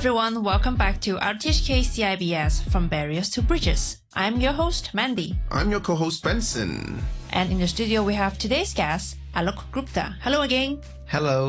everyone, welcome back to RTHK CIBS From Barriers to Bridges. I'm your host, Mandy. I'm your co-host, Benson. And in the studio we have today's guest, Alok Gupta. Hello again. Hello.